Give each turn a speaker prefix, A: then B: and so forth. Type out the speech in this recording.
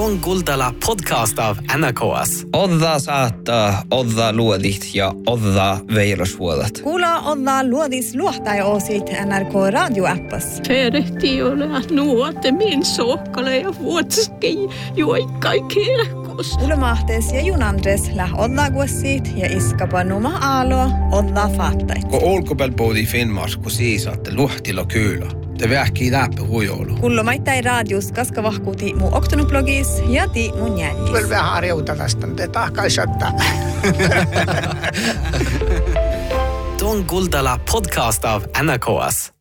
A: Tuon Kuultala podcast av NKS.
B: Odda saattaa, odda luodit ja odda veilosvuodat.
C: Kuulla odda luodis luohtai osit NRK radioappas.
D: Ferehti ole nuote min sokkale ja vuotski juoikkai kirkos.
C: Ulmahtes ja junandres läh odda guossit ja iskapa numa aalo odda faattait.
E: Kun olkopääl poodi Finnmars, kun siisaatte luhtilo kyylä. Te vähkii läppä huijoulu.
C: Kullomaittai radius kaska vahkuuti mu oktonublogis ja ti mun jännis.
F: Kyllä vähän harjouta tästä, te tahkaisottaa.
A: Tuon Kuultala podcast av NKS.